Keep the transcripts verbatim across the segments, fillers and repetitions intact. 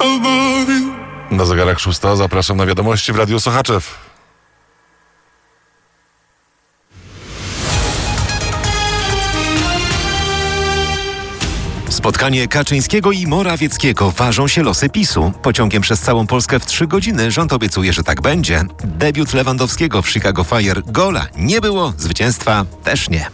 Na zegarach szósta, zapraszam na wiadomości w Radiu Sochaczew. Spotkanie Kaczyńskiego i Morawieckiego. Ważą się losy PiSu. Pociągiem przez całą Polskę w trzy godziny. Rząd obiecuje, że tak będzie. Debiut Lewandowskiego w Chicago Fire. Gola nie było, zwycięstwa też nie.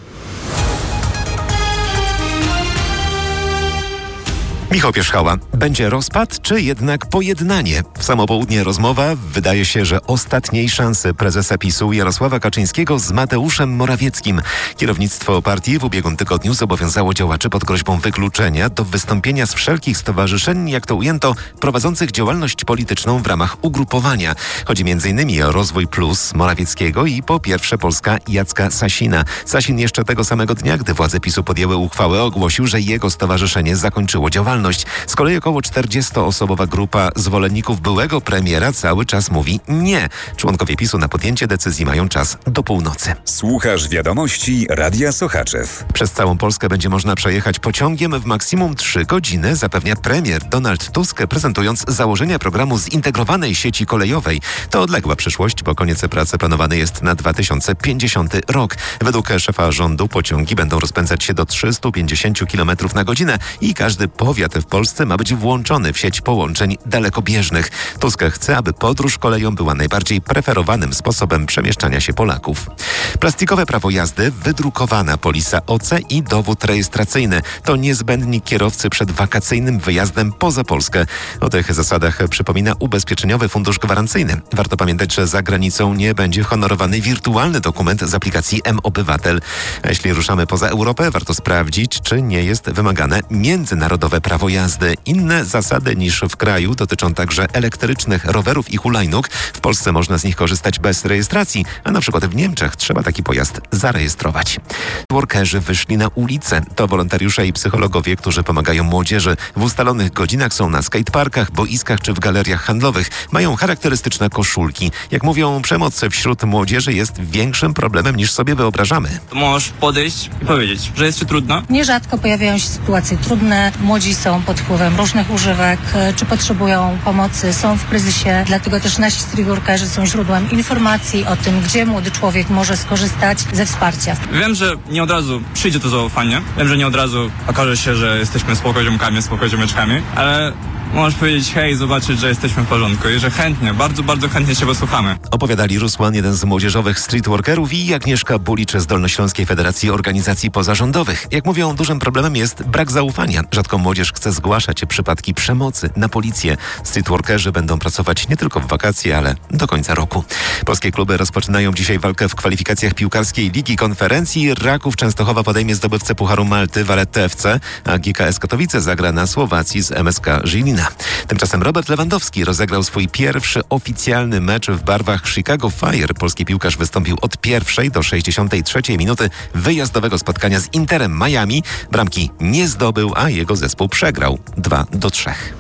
Michał Pierzchała. Będzie rozpad, czy jednak pojednanie? W samo południe rozmowa. Wydaje się, że ostatniej szansy prezesa PiSu Jarosława Kaczyńskiego z Mateuszem Morawieckim. Kierownictwo partii w ubiegłym tygodniu zobowiązało działaczy pod groźbą wykluczenia do wystąpienia z wszelkich stowarzyszeń, jak to ujęto, prowadzących działalność polityczną w ramach ugrupowania. Chodzi między innymi o Rozwój Plus Morawieckiego i Po Pierwsze Polska Jacka Sasina. Sasin jeszcze tego samego dnia, gdy władze PiSu podjęły uchwałę, ogłosił, że jego stowarzyszenie zakończyło działalność. Z kolei około czterdziestoosobowa grupa zwolenników byłego premiera cały czas mówi nie. Członkowie PiSu na podjęcie decyzji mają czas do północy. Słuchasz wiadomości Radia Sochaczew. Przez całą Polskę będzie można przejechać pociągiem w maksimum trzy godziny, zapewnia premier Donald Tusk, prezentując założenia programu zintegrowanej sieci kolejowej. To odległa przyszłość, bo koniec pracy planowany jest na dwa tysiące pięćdziesiąty rok. Według szefa rządu pociągi będą rozpędzać się do trzysta pięćdziesiąt kilometrów na godzinę i każdy powiat w Polsce ma być włączony w sieć połączeń dalekobieżnych. Tusk chce, aby podróż koleją była najbardziej preferowanym sposobem przemieszczania się Polaków. Plastikowe prawo jazdy, wydrukowana polisa O C i dowód rejestracyjny to niezbędnik kierowcy przed wakacyjnym wyjazdem poza Polskę. O tych zasadach przypomina Ubezpieczeniowy Fundusz Gwarancyjny. Warto pamiętać, że za granicą nie będzie honorowany wirtualny dokument z aplikacji M-Obywatel. A jeśli ruszamy poza Europę, warto sprawdzić, czy nie jest wymagane międzynarodowe prawo jazdy. Inne zasady niż w kraju dotyczą także elektrycznych rowerów i hulajnóg. W Polsce można z nich korzystać bez rejestracji, a na przykład w Niemczech trzeba taki pojazd zarejestrować. Workerzy wyszli na ulicę. To wolontariusze i psychologowie, którzy pomagają młodzieży. W ustalonych godzinach są na skateparkach, boiskach czy w galeriach handlowych. Mają charakterystyczne koszulki. Jak mówią, przemoc wśród młodzieży jest większym problemem niż sobie wyobrażamy. Możesz podejść i powiedzieć, że jest ci trudno? Nierzadko pojawiają się sytuacje trudne. Młodzi są pod wpływem różnych używek, czy potrzebują pomocy, są w kryzysie. Dlatego też nasi streetworkerzy są źródłem informacji o tym, gdzie młody człowiek może skorzystać ze wsparcia. Wiem, że nie od razu przyjdzie to zaufanie. Wiem, że nie od razu okaże się, że jesteśmy spoko-ziomkami, spoko-ziomeczkami, ale możesz powiedzieć hej, zobaczyć, że jesteśmy w porządku i że chętnie, bardzo, bardzo chętnie się wysłuchamy. Opowiadali Rusłan, jeden z młodzieżowych streetworkerów, i Agnieszka Bulicz z Dolnośląskiej Federacji Organizacji Pozarządowych. Jak mówią, dużym problemem jest brak zaufania. Rzadko młodzież chce zgłaszać przypadki przemocy na policję. Streetworkerzy będą pracować nie tylko w wakacje, ale do końca roku. Polskie kluby rozpoczynają dzisiaj walkę w kwalifikacjach piłkarskiej Ligi Konferencji. Raków Częstochowa podejmie zdobywcę Pucharu Malty Valletta F C, a G K S Katowice zagra na Słowacji z M S K Żilina. Tymczasem Robert Lewandowski rozegrał swój pierwszy oficjalny mecz w barwach Chicago Fire. Polski piłkarz wystąpił od pierwszej do sześćdziesiątej trzeciej minuty wyjazdowego spotkania z Interem Miami. Bramki nie zdobył, a jego zespół przegrał dwa do trzech.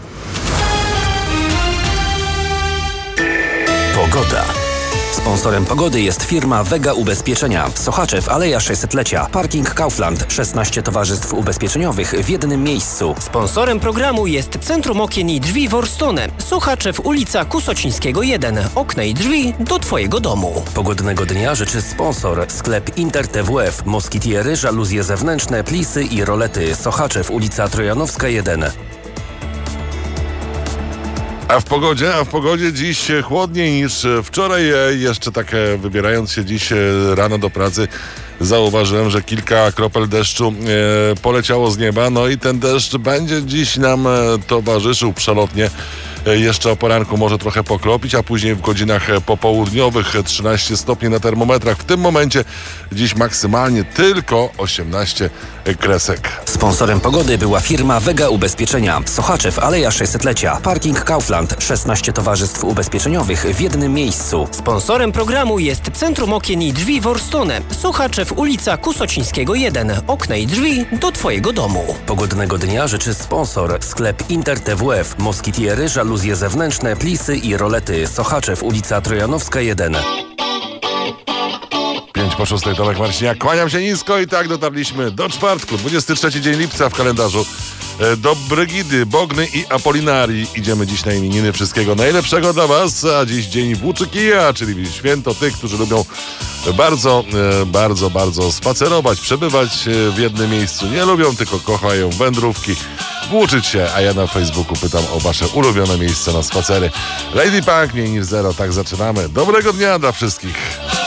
Pogoda. Sponsorem pogody jest firma Vega Ubezpieczenia. Sochaczew, Aleja sześćsetlecia. Parking Kaufland. szesnaście towarzystw ubezpieczeniowych w jednym miejscu. Sponsorem programu jest Centrum Okien i Drzwi Worstone. Sochaczew, ulica Kusocińskiego jeden. Okna i drzwi do Twojego domu. Pogodnego dnia życzy sponsor. Sklep Inter T W F. Moskitiery, żaluzje zewnętrzne, plisy i rolety. Sochaczew, ulica Trojanowska jeden. A w pogodzie, a w pogodzie dziś chłodniej niż wczoraj. Jeszcze tak wybierając się dziś rano do pracy, zauważyłem, że kilka kropel deszczu e, poleciało z nieba. No i ten deszcz będzie dziś nam towarzyszył przelotnie. Jeszcze o poranku może trochę pokropić, a później w godzinach popołudniowych trzynaście stopni na termometrach. W tym momencie dziś maksymalnie tylko osiemnaście kresek. Sponsorem pogody była firma Vega Ubezpieczenia. Sochaczew, Aleja sześćsetlecia. Parking Kaufland. szesnaście towarzystw ubezpieczeniowych w jednym miejscu. Sponsorem programu jest Centrum Okien i Drzwi Worstone. Sochaczew, ulica Kusocińskiego jeden. Okna i drzwi do Twojego domu. Pogodnego dnia życzy sponsor. Sklep Inter T W F. Moskitiery, żaluzje zewnętrzne, plisy i rolety. Sochaczew, ulica Trojanowska jeden. pięć po szóstej Tomek Marciniak. Kłaniam się nisko i tak dotarliśmy do czwartku, dwudziestego trzeciego dzień lipca w kalendarzu. Do Brygidy, Bogny i Apolinarii idziemy dziś na imieniny. Wszystkiego najlepszego dla was, a dziś dzień Włóczykija, czyli święto tych, którzy lubią bardzo, bardzo, bardzo spacerować, przebywać w jednym miejscu. Nie lubią, tylko kochają wędrówki, włóczyć się, a ja na Facebooku pytam o wasze ulubione miejsce na spacery. Lady Punk, mniej niż zero, tak zaczynamy. Dobrego dnia dla wszystkich.